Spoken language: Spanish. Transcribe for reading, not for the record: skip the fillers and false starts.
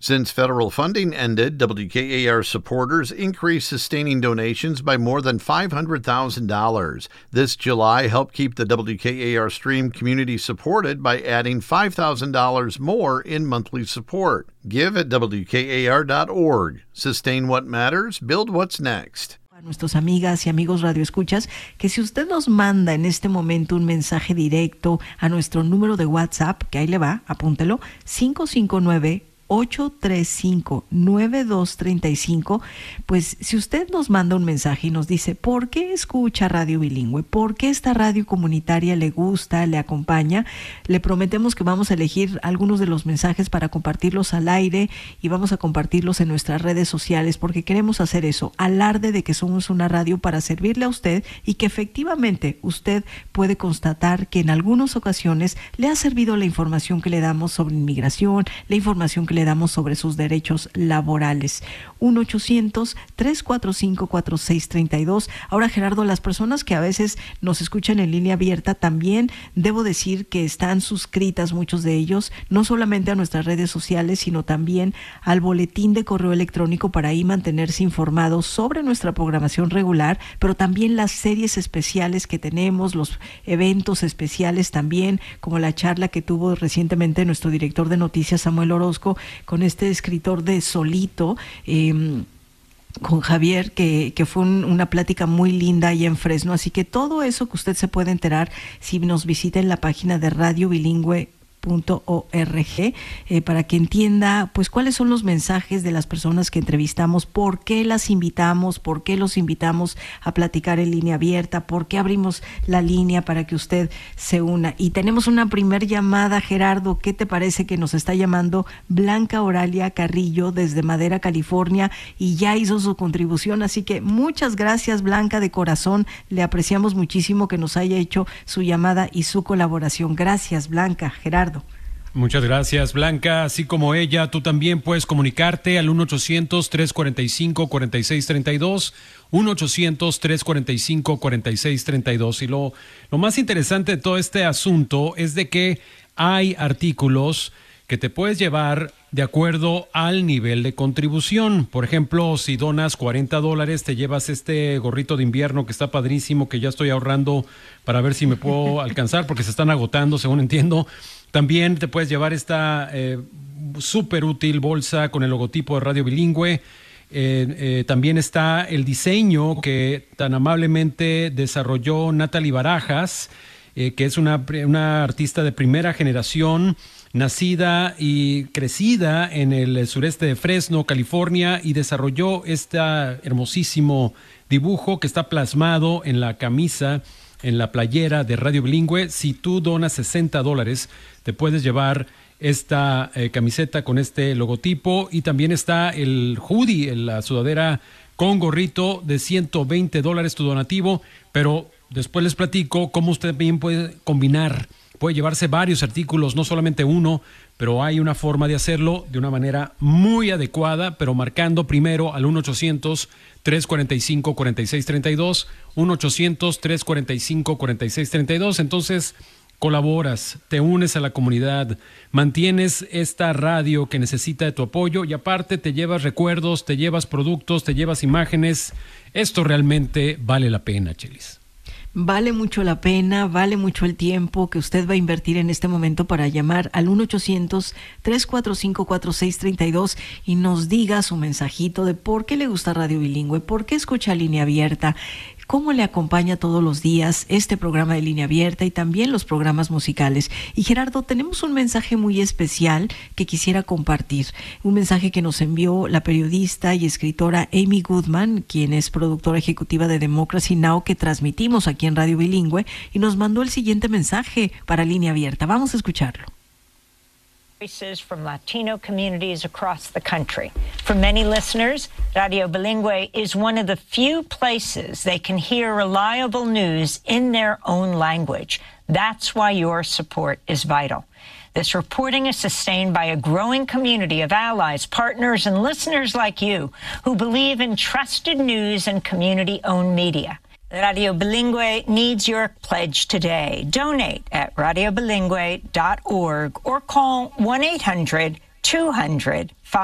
Since federal funding ended, WKAR supporters increased sustaining donations by more than $500,000. This July helped keep the WKAR stream community supported by adding $5,000 more in monthly support. Give at WKAR.org. Sustain what matters, build what's next. A nuestras amigas y amigos radioescuchas, que si usted nos manda en este momento un mensaje directo a nuestro número de WhatsApp, que ahí le va, apúntelo, 559-835-9235, pues si usted nos manda un mensaje y nos dice ¿por qué escucha Radio Bilingüe? ¿Por qué esta radio comunitaria le gusta, le acompaña? Le prometemos que vamos a elegir algunos de los mensajes para compartirlos al aire y vamos a compartirlos en nuestras redes sociales, porque queremos hacer eso, alarde de que somos una radio para servirle a usted y que efectivamente usted puede constatar que en algunas ocasiones le ha servido la información que le damos sobre inmigración, la información que le damos sobre sus derechos laborales. 1-800-345-4632. Ahora, Gerardo, las personas que a veces nos escuchan en línea abierta, también debo decir que están suscritas, muchos de ellos, no solamente a nuestras redes sociales, sino también al boletín de correo electrónico para ahí mantenerse informados sobre nuestra programación regular, pero también las series especiales que tenemos, los eventos especiales también, como la charla que tuvo recientemente nuestro director de noticias, Samuel Orozco, con este escritor de Solito, con Javier, que fue una plática muy linda ahí en Fresno. Así que todo eso que usted se puede enterar si nos visita en la página de radiobilingüe.org, para que entienda pues cuáles son los mensajes de las personas que entrevistamos, por qué las invitamos, por qué los invitamos a platicar en línea abierta, por qué abrimos la línea para que usted se una. Y tenemos una primer llamada, Gerardo. ¿Qué te parece que nos está llamando Blanca Oralia Carrillo desde Madera, California, y ya hizo su contribución? Así que muchas gracias, Blanca, de corazón. Le apreciamos muchísimo que nos haya hecho su llamada y su colaboración. Gracias, Blanca. Gerardo. Muchas gracias, Blanca. Así como ella, tú también puedes comunicarte al 1-800-345-4632, 1-800-345-4632. Y lo más interesante de todo este asunto es de que hay artículos que te puedes llevar de acuerdo al nivel de contribución. Por ejemplo, si donas $40, te llevas este gorrito de invierno que está padrísimo, que ya estoy ahorrando para ver si me puedo alcanzar, porque se están agotando, según entiendo. También te puedes llevar esta súper útil bolsa con el logotipo de Radio Bilingüe. También está el diseño que tan amablemente desarrolló Natalie Barajas, que es una artista de primera generación, nacida y crecida en el sureste de Fresno, California, y desarrolló este hermosísimo dibujo que está plasmado en la camisa, en la playera de Radio Bilingüe. Si tú donas $60, te puedes llevar esta camiseta con este logotipo, y también está el hoodie, la sudadera con gorrito de $120 tu donativo, pero después les platico cómo usted también puede combinar. Puede llevarse varios artículos, no solamente uno, pero hay una forma de hacerlo de una manera muy adecuada, pero marcando primero al 1-800-345-4632, 1-800-345-4632. Entonces, colaboras, te unes a la comunidad, mantienes esta radio que necesita de tu apoyo, y aparte te llevas recuerdos, te llevas productos, te llevas imágenes. Esto realmente vale la pena, Chelis. Vale mucho la pena, vale mucho el tiempo que usted va a invertir en este momento para llamar al 1-800-345-4632 y nos diga su mensajito de por qué le gusta Radio Bilingüe, por qué escucha Línea Abierta, cómo le acompaña todos los días este programa de Línea Abierta y también los programas musicales. Y Gerardo, tenemos un mensaje muy especial que quisiera compartir, un mensaje que nos envió la periodista y escritora Amy Goodman, quien es productora ejecutiva de Democracy Now!, que transmitimos aquí en Radio Bilingüe, y nos mandó el siguiente mensaje para Línea Abierta. Vamos a escucharlo. Voices from Latino communities across the country. For many listeners, Radio Bilingüe is one of the few places they can hear reliable news in their own language. That's why your support is vital. This reporting is sustained by a growing community of allies, partners, and listeners like you who believe in trusted news and community-owned media. Radio Bilingüe needs your pledge today. Donate at radiobilingüe.org or call 1-800-200-5